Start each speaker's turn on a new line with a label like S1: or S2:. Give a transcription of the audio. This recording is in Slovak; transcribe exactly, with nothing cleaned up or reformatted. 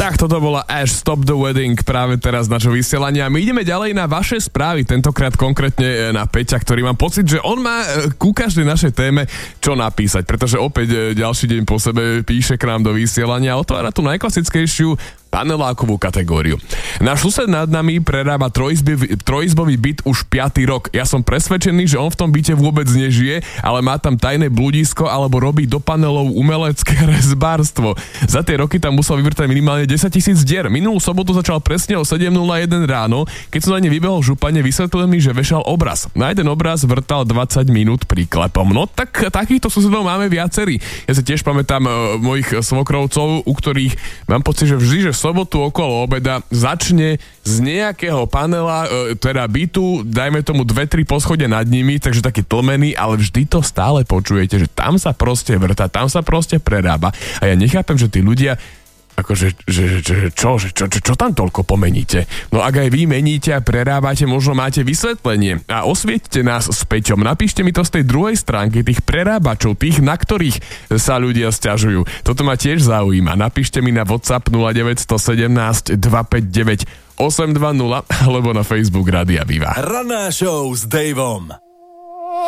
S1: Tak toto bola Ash Stop the Wedding práve teraz našho vysielania. My ideme ďalej na vaše správy, tentokrát konkrétne na Peťa, ktorý mám pocit, že on má ku každej našej téme čo napísať, pretože opäť ďalší deň po sebe píše k nám do vysielania a otvára tú najklasickejšiu panelákovú kategóriu. Náš sused nad nami prerába trojizbový, trojizbový byt už piaty rok. Ja som presvedčený, že on v tom byte vôbec nežije, ale má tam tajné bludisko alebo robí do panelov umelecké rezbárstvo. Za tie roky tam musel vyvrtať minimálne desaťtisíc dier. Minulú sobotu začal presne o sedem nula jeden ráno, keď som na ne vybehol župane, vysvetlil mi, že vešal obraz. Na jeden obraz vrtal dvadsať minút príklepom. No tak takýchto susedov máme viacerí. Ja si tiež pamätám uh, mojich svokrovcov, u ktorých mám pocit, že vždy, že sobotu okolo obeda začne z nejakého panela, e, teda bytu, dajme tomu dve tri poschodie nad nimi, takže taký tlmený, ale vždy to stále počujete, že tam sa proste vrta, tam sa proste prerába. A ja nechápem, že tí ľudia akože, že, že, čo, že, čo, čo, čo tam toľko pomeníte? No ak aj vy meníte a prerábate, možno máte vysvetlenie. A osvieťte nás s Peťom. Napíšte mi to z tej druhej stránky, tých prerábačov, tých, na ktorých sa ľudia sťažujú. Toto ma tiež zaujíma. Napíšte mi na WhatsApp nula deväť jedna sedem dva päť deväť osem dva nula alebo na Facebook Rádia Viva.
S2: Ranná show s Davom.